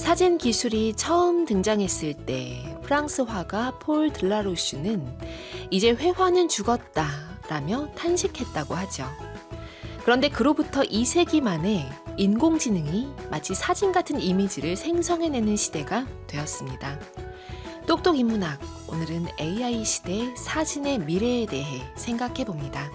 사진 기술이 처음 등장했을 때 프랑스 화가 폴 들라로슈는 이제 회화는 죽었다라며 탄식했다고 하죠. 그런데 그로부터 2세기 만에 인공지능이 마치 사진 같은 이미지를 생성해내는 시대가 되었습니다. 똑똑 인문학, 오늘은 AI 시대 사진의 미래에 대해 생각해 봅니다.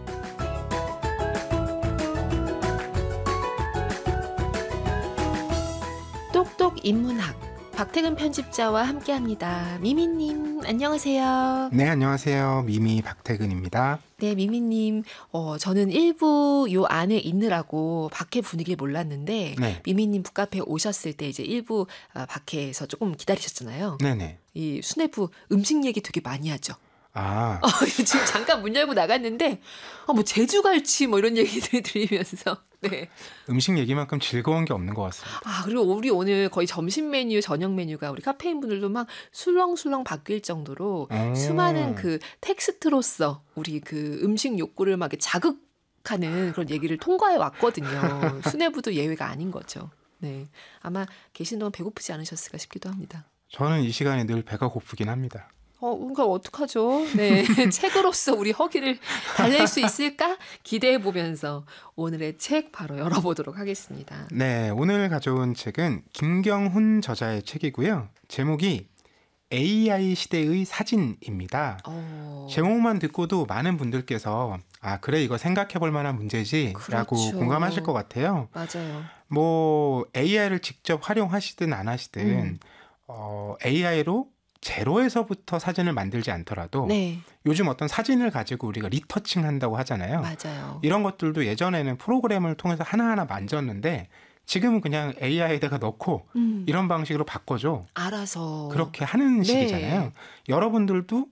똑똑 인문학, 박태근 편집자와 함께합니다. 미미님, 안녕하세요. 네, 안녕하세요. 미미 박태근입니다. 네, 미미님, 저는 일부 요 안에 있느라고 밖에 분위기를 몰랐는데, 네. 미미님 북카페 오셨을 때 이제 일부 밖에서 조금 기다리셨잖아요. 네네. 이 수뇌부 음식 얘기 되게 많이 하죠. 아, 지금 잠깐 문 열고 나갔는데, 뭐 제주갈치 뭐 이런 얘기들 들으면서, 네. 음식 얘기만큼 즐거운 게 없는 것 같습니다. 그리고 우리 오늘 거의 점심 메뉴, 저녁 메뉴가 우리 카페인 분들도 막 술렁술렁 바뀔 정도로 수많은 그 텍스트로서 우리 그 음식 욕구를 막 이렇게 자극하는 그런 얘기를 통과해 왔거든요. 수뇌부도 예외가 아닌 거죠. 네. 아마 계신 동안 배고프지 않으셨을까 싶기도 합니다. 저는 이 시간에 늘 배가 고프긴 합니다. 그러니까 어떡하죠? 네. 책으로서 우리 허기를 달랠 수 있을까? 기대해 보면서 오늘의 책 바로 열어보도록 하겠습니다. 네, 오늘 가져온 책은 김경훈 저자의 책이고요. 제목이 AI 시대의 사진입니다. 제목만 듣고도 많은 분들께서 그래 이거 생각해 볼 만한 문제지 라고 그렇죠. 공감하실 것 같아요. 맞아요. 뭐 AI를 직접 활용하시든 안 하시든 AI로 제로에서부터 사진을 만들지 않더라도 네. 요즘 어떤 사진을 가지고 우리가 리터칭 한다고 하잖아요. 맞아요. 이런 것들도 예전에는 프로그램을 통해서 하나하나 만졌는데 지금은 그냥 AI에다가 넣고 이런 방식으로 바꿔줘. 알아서. 그렇게 하는 네. 식이잖아요. 여러분들도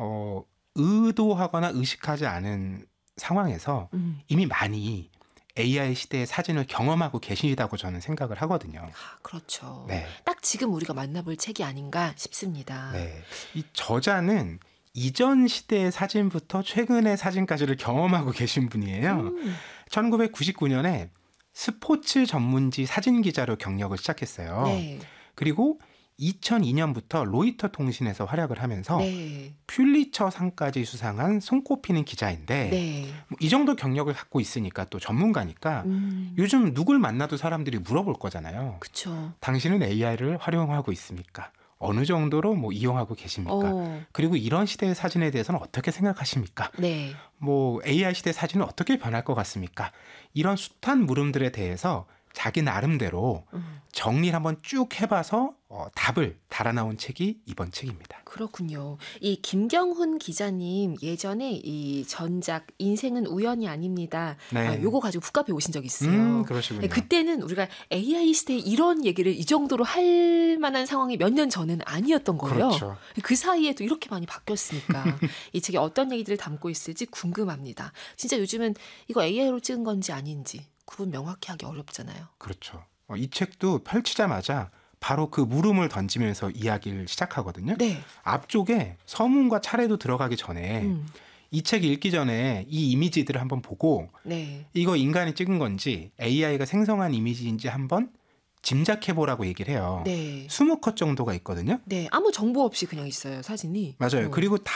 의도하거나 의식하지 않은 상황에서 이미 많이 AI 시대의 사진을 경험하고 계시다고 저는 생각을 하거든요. 그렇죠. 네. 딱 지금 우리가 만나볼 책이 아닌가 싶습니다. 네. 이 저자는 이전 시대의 사진부터 최근의 사진까지를 경험하고 계신 분이에요. 1999년에 스포츠 전문지 사진 기자로 경력을 시작했어요. 네. 그리고 2002년부터 로이터 통신에서 활약을 하면서 네. 퓰리처 상까지 수상한 손꼽히는 기자인데 네. 이 정도 경력을 갖고 있으니까 또 전문가니까 요즘 누굴 만나도 사람들이 물어볼 거잖아요. 그렇죠. 당신은 AI를 활용하고 있습니까? 어느 정도로 뭐 이용하고 계십니까? 그리고 이런 시대의 사진에 대해서는 어떻게 생각하십니까? 네. 뭐 AI 시대 사진은 어떻게 변할 것 같습니까? 이런 숱한 물음들에 대해서 자기 나름대로 정리를 한번 쭉 해봐서 답을 달아나온 책이 이번 책입니다. 그렇군요. 이 김경훈 기자님 예전에 이 전작 인생은 우연이 아닙니다. 네. 요거 가지고 북카페 오신 적 있어요. 그러시군요. 네, 그때는 우리가 AI 시대에 이런 얘기를 이 정도로 할 만한 상황이 몇 년 전에는 아니었던 거예요. 그렇죠. 그 사이에도 이렇게 많이 바뀌었으니까 이 책에 어떤 얘기들을 담고 있을지 궁금합니다. 진짜 요즘은 이거 AI로 찍은 건지 아닌지 구분 명확히 하기 어렵잖아요. 그렇죠. 이 책도 펼치자마자 바로 그 물음을 던지면서 이야기를 시작하거든요. 네. 앞쪽에 서문과 차례도 들어가기 전에 이 책 읽기 전에 이 이미지들을 한번 보고 네. 이거 인간이 찍은 건지 AI가 생성한 이미지인지 한번 짐작해보라고 얘기를 해요. 네. 20컷 정도가 있거든요. 네. 아무 정보 없이 그냥 있어요, 사진이. 맞아요. 그리고